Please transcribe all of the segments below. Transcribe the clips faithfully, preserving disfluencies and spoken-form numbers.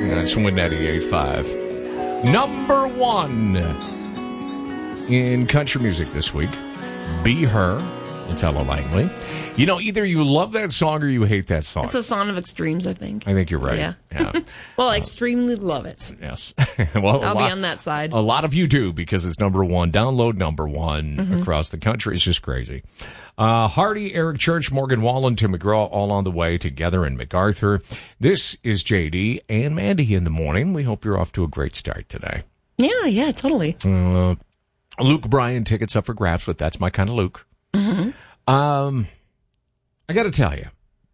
That's Win ninety-eight point five. Number one in country music this week, Be Her, Ella Langley. You know, either you love that song or you hate that song. It's a song of extremes, I think. I think you're right. Yeah. yeah. Well, I extremely love it. Yes. well, I'll lot, be on that side. A lot of you do because it's number one. Download number one Mm-hmm. across the country. It's just crazy. Uh, Hardy, Eric Church, Morgan Wallen, Tim McGraw, all on the way together in MacArthur. This is J D and Mandy in the morning. We hope you're off to a great start today. Yeah, yeah, totally. Uh, Luke Bryan tickets up for grabs, but that's my kind of Luke. Mm-hmm. Um, I got to tell you,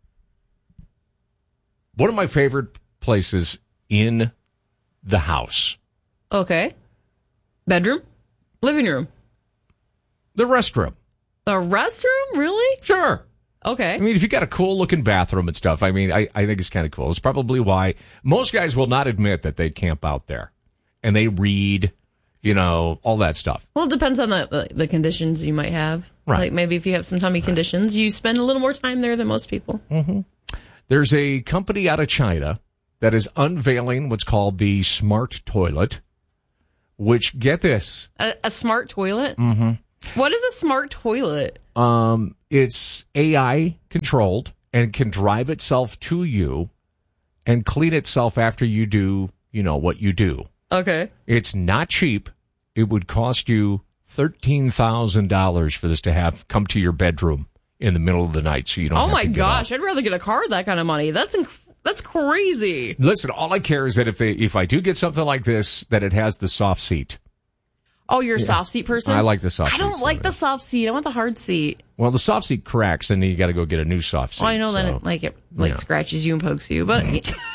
one of my favorite places in the house. Okay. Bedroom? Living room? The restroom. The restroom? Really? Sure. Okay. I mean, if you got a cool looking bathroom and stuff, I mean, I, I think it's kind of cool. It's probably why most guys will not admit that they camp out there and they read, you know, all that stuff. Well, it depends on the the conditions you might have. Right. Like maybe if you have some tummy right. conditions, you spend a little more time there than most people. Mm-hmm. There's a company out of China that is unveiling what's called the smart toilet, which, get this. A, a smart toilet? Mm-hmm. What is a smart toilet? Um, it's A I controlled and can drive itself to you and clean itself after you do, you know, what you do. Okay. It's not cheap. It would cost you thirteen thousand dollars for this to have come to your bedroom in the middle of the night so you don't oh have to my get gosh, up. I'd rather get a car with that kind of money. That's inc- that's crazy. Listen, all I care is that if they if I do get something like this, that it has the soft seat. Oh, you're a yeah. soft seat person? I like the soft seat. I don't like the soft seat. I want the hard seat. Well, the soft seat cracks, and then you got to go get a new soft seat. Well, I know so, that it like it like yeah. scratches you and pokes you, but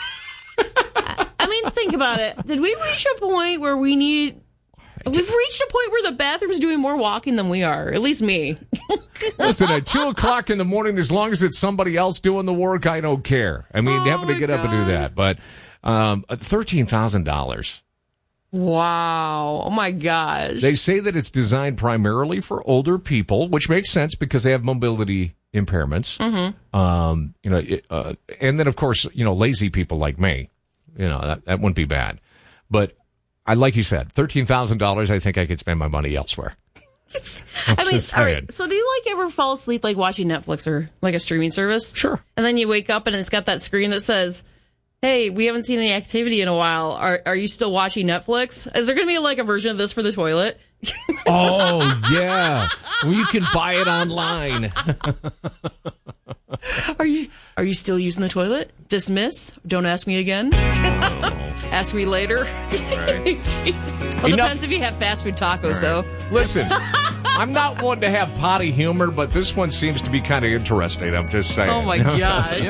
I mean, think about it. Did we reach a point where we need? We've reached a point where the bathroom's doing more walking than we are. At least me. Listen, at two o'clock in the morning, as long as it's somebody else doing the work, I don't care. I mean, oh having to get God. up and do that, but um, thirteen thousand dollars. Wow. Oh, my gosh. They say that it's designed primarily for older people, which makes sense because they have mobility impairments. Mm-hmm. Um, you know, it, uh, and then, of course, you know, lazy people like me. You know, that, that wouldn't be bad. But I, like you said, thirteen thousand dollars, I think I could spend my money elsewhere. I mean, all right, so do you like ever fall asleep like watching Netflix or like a streaming service? Sure. And then you wake up and it's got that screen that says, hey, we haven't seen any activity in a while. Are are you still watching Netflix? Is there going to be like a version of this for the toilet? Oh, yeah. Well, you can buy it online. Are you are you still using the toilet? Dismiss. Don't ask me again. Oh. Ask me later. Right. Well, Enough. Depends if you have fast food tacos, right. though. Listen, I'm not one to have potty humor, but this one seems to be kind of interesting. I'm just saying. Oh, my gosh.